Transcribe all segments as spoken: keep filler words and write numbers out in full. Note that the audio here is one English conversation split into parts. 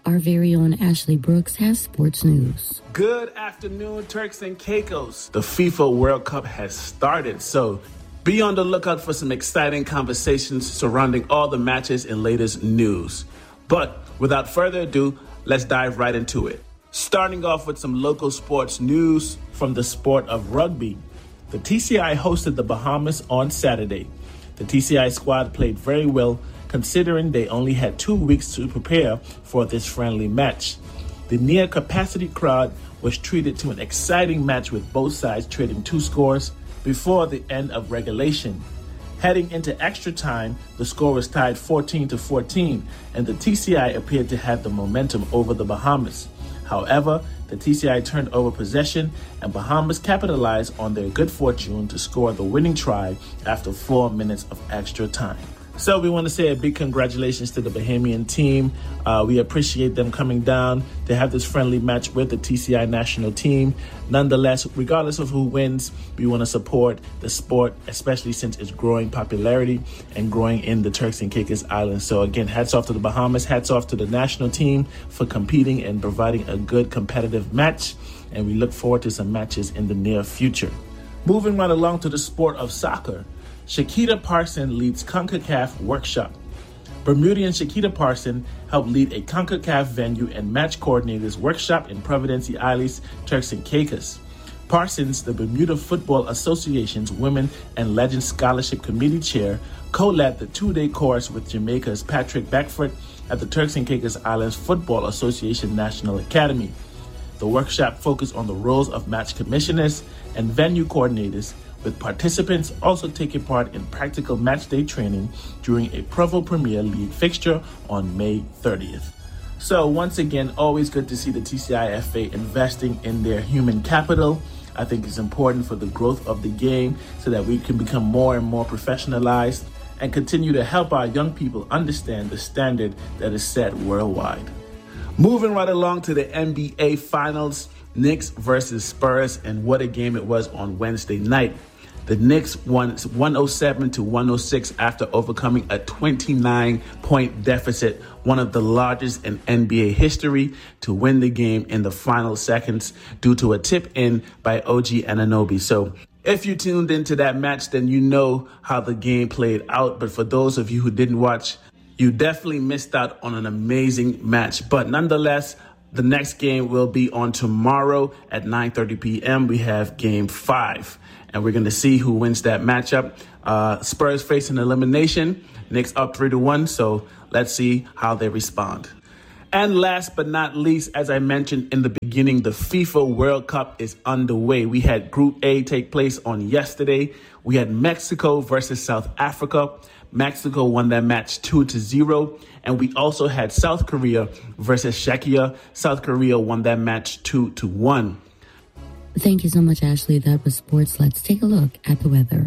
our very own Ashley Brooks has sports news. Good afternoon, Turks and Caicos. The FIFA World Cup has started, so be on the lookout for some exciting conversations surrounding all the matches and latest news. But without further ado, let's dive right into it. Starting off with some local sports news from the sport of rugby. The T C I hosted the Bahamas on Saturday. The T C I squad played very well, considering they only had two weeks to prepare for this friendly match. The near-capacity crowd was treated to an exciting match with both sides trading two scores before the end of regulation. Heading into extra time, the score was tied fourteen to fourteen, and the T C I appeared to have the momentum over the Bahamas. However, the T C I turned over possession, and Bahamas capitalized on their good fortune to score the winning try after four minutes of extra time. So we want to say a big congratulations to the Bahamian team. Uh, we appreciate them coming down to have this friendly match with the T C I national team. Nonetheless, regardless of who wins, we want to support the sport, especially since it's growing popularity and growing in the Turks and Caicos Islands. So again, hats off to the Bahamas, hats off to the national team for competing and providing a good competitive match. And we look forward to some matches in the near future. Moving right along to the sport of soccer. Shakita Parson leads CONCACAF workshop. Bermudian Shakita Parson helped lead a CONCACAF venue and match coordinators workshop in Providencia Isles, Turks and Caicos. Parsons, the Bermuda Football Association's Women and Legends Scholarship Committee chair, co-led the two-day course with Jamaica's Patrick Beckford at the Turks and Caicos Islands Football Association National Academy. The workshop focused on the roles of match commissioners and venue coordinators, with participants also taking part in practical match day training during a Provo Premier League fixture on May thirtieth. So once again, always good to see the T C I F A investing in their human capital. I think it's important for the growth of the game so that we can become more and more professionalized and continue to help our young people understand the standard that is set worldwide. Moving right along to the N B A Finals, Knicks versus Spurs, and what a game it was on Wednesday night. The Knicks won one oh seven to one oh six after overcoming a twenty-nine point deficit, one of the largest in N B A history, to win the game in the final seconds due to a tip-in by O G Anunoby. So if you tuned into that match, then you know how the game played out. But for those of you who didn't watch, you definitely missed out on an amazing match. But nonetheless, the next game will be on tomorrow at nine thirty p.m. We have game five, and we're going to see who wins that matchup. Uh, Spurs facing elimination. Knicks up three to one, so let's see how they respond. And last but not least, as I mentioned in the beginning, the FIFA World Cup is underway. We had Group A take place on yesterday. We had Mexico versus South Africa. Mexico won that match two to zero. And we also had South Korea versus Czechia. South Korea won that match two to one. Thank you so much, Ashley. That was sports. Let's take a look at the weather.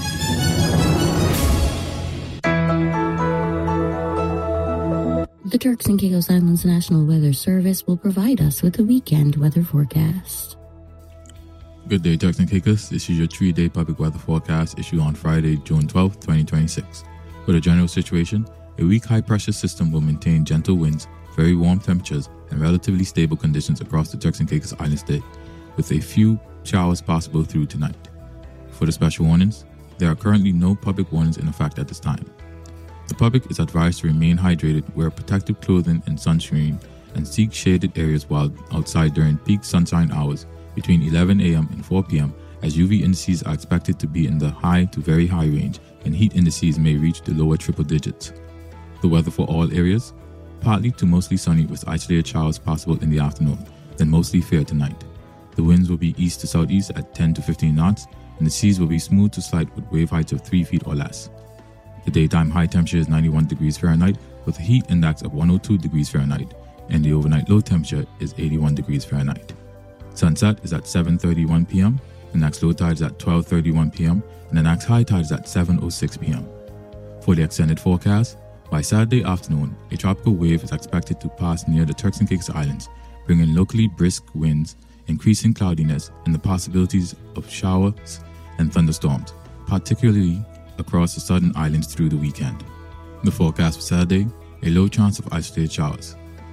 The Turks and Caicos Islands National Weather Service will provide us with a weekend weather forecast. Good day, Turks and Caicos. This is your three-day public weather forecast issued on Friday, June twelfth, twenty twenty-six. For the general situation, a weak high-pressure system will maintain gentle winds, very warm temperatures, and relatively stable conditions across the Turks and Caicos Islands today, with a few showers possible through tonight. For the special warnings, there are currently no public warnings in effect at this time. The public is advised to remain hydrated, wear protective clothing and sunscreen, and seek shaded areas while outside during peak sunshine hours between eleven a.m. and four p.m. as U V indices are expected to be in the high to very high range and heat indices may reach the lower triple digits. The weather for all areas: partly to mostly sunny with isolated showers possible in the afternoon, then mostly fair tonight. The winds will be east to southeast at ten to fifteen knots, and the seas will be smooth to slight with wave heights of three feet or less. The daytime high temperature is ninety-one degrees Fahrenheit with a heat index of one hundred two degrees Fahrenheit, and the overnight low temperature is eighty-one degrees Fahrenheit. Sunset is at seven thirty-one p.m., the next low tide is at twelve thirty-one p.m., and the next high tide is at seven oh six p.m. For the extended forecast, by Saturday afternoon, a tropical wave is expected to pass near the Turks and Caicos Islands, bringing locally brisk winds, increasing cloudiness, and the possibilities of showers and thunderstorms, particularly across the southern islands through the weekend. The forecast for Saturday: a low chance of isolated showers.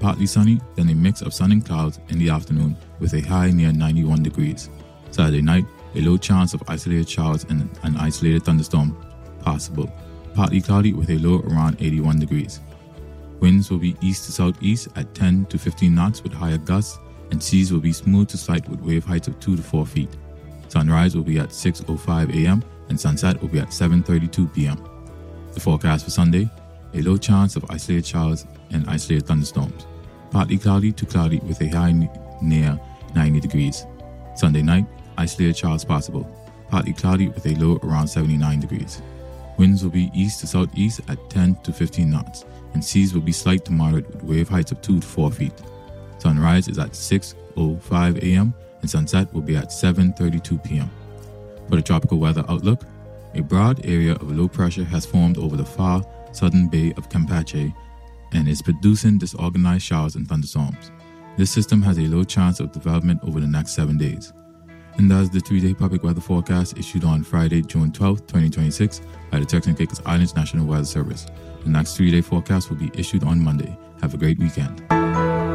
partly sunny, then a mix of sun and clouds in the afternoon with a high near ninety-one degrees. Saturday night, a low chance of isolated showers and an isolated thunderstorm possible. Partly cloudy with a low around eighty-one degrees. Winds will be east to southeast at ten to fifteen knots with higher gusts, and seas will be smooth to slight with wave heights of two to four feet. Sunrise will be at six oh five a.m. and sunset will be at seven thirty-two p.m. The forecast for Sunday, a low chance of isolated showers and isolated thunderstorms. Partly cloudy to cloudy with a high n- near ninety degrees. Sunday night, isolated showers possible. Partly cloudy with a low around seventy-nine degrees. Winds will be east to southeast at ten to fifteen knots, and seas will be slight to moderate with wave heights of two to four feet. Sunrise is at six oh five a.m. and sunset will be at seven thirty-two p.m. For the tropical weather outlook, a broad area of low pressure has formed over the far southern bay of Campeche and is producing disorganized showers and thunderstorms. This system has a low chance of development over the next seven days. And that's the three-day public weather forecast issued on Friday, June twelfth, twenty twenty-six by the Turks and Caicos Islands National Weather Service. The next three-day forecast will be issued on Monday. Have a great weekend.